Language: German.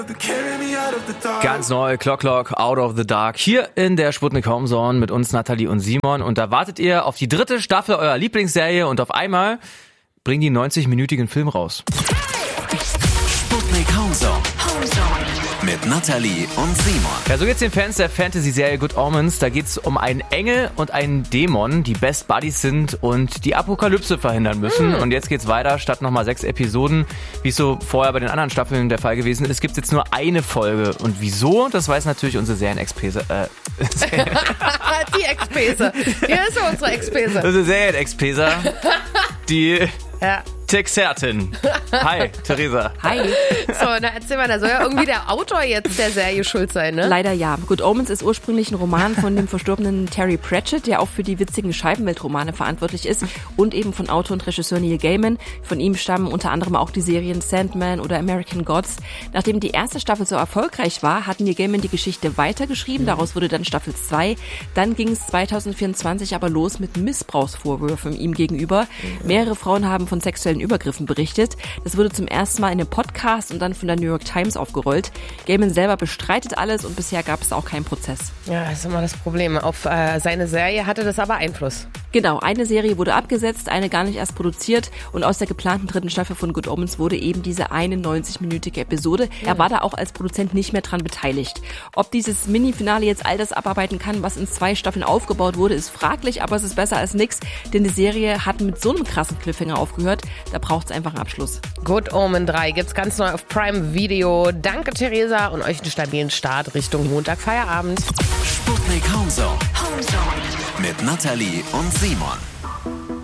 Ganz neu, Clock, Out of the Dark. Hier in der Sputnik Homezone mit uns Nathalie und Simon. Und da wartet ihr auf die 3. Staffel eurer Lieblingsserie und auf einmal bringen die 90-minütigen Film raus. Sputnik Homezone mit Nathalie und Simon. Ja, so geht's den Fans der Fantasy-Serie Good Omens. Da geht's um einen Engel und einen Dämon, die Best Buddies sind und die Apokalypse verhindern müssen. Und jetzt geht's weiter. Statt nochmal 6 Episoden, wie es so vorher bei den anderen Staffeln der Fall gewesen ist, gibt's jetzt nur eine Folge. Und wieso? Das weiß natürlich unsere Serienexpese. Die Expese. Hier ist unsere Expese. Unsere Serienexpese. Die Ja. Texertin. Hi, Theresa. Hi. So, na erzähl mal, da soll ja irgendwie der Autor jetzt der Serie schuld sein, ne? Leider ja. Good Omens ist ursprünglich ein Roman von dem verstorbenen Terry Pratchett, der auch für die witzigen Scheibenweltromane verantwortlich ist und eben von Autor und Regisseur Neil Gaiman. Von ihm stammen unter anderem auch die Serien Sandman oder American Gods. Nachdem die erste Staffel so erfolgreich war, hat Neil Gaiman die Geschichte weitergeschrieben. Daraus wurde dann Staffel 2. Dann ging es 2024 aber los mit Missbrauchsvorwürfen ihm gegenüber. Mehrere Frauen haben von sexuellen Übergriffen berichtet. Das wurde zum ersten Mal in einem Podcast und dann von der New York Times aufgerollt. Gaiman selber bestreitet alles und bisher gab es auch keinen Prozess. Ja, das ist immer das Problem. Auf seine Serie hatte das aber Einfluss. Genau, eine Serie wurde abgesetzt, eine gar nicht erst produziert und aus der geplanten 3. Staffel von Good Omens wurde eben diese 91-minütige Episode. Er war da auch als Produzent nicht mehr dran beteiligt. Ob dieses Mini-Finale jetzt all das abarbeiten kann, was in 2 Staffeln aufgebaut wurde, ist fraglich, aber es ist besser als nix, denn die Serie hat mit so einem krassen Cliffhanger aufgehört. Da braucht es einfach einen Abschluss. Good Omen 3 gibt's ganz neu auf Prime Video. Danke, Theresa, und euch einen stabilen Start Richtung Montag, Feierabend. Sputnik Homezone mit Nathalie und Simon.